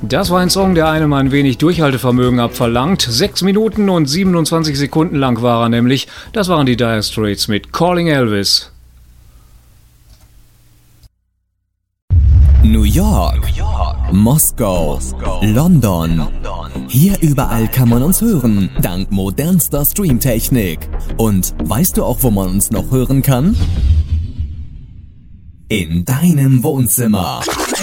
Das war ein Song, der einem ein wenig Durchhaltevermögen abverlangt. 6 Minuten und 27 Sekunden lang war er nämlich. Das waren die Dire Straits mit Calling Elvis. New York, Moskau, London. Hier überall kann man uns hören, dank modernster Streamtechnik. Und weißt du auch, wo man uns noch hören kann? In deinem Wohnzimmer.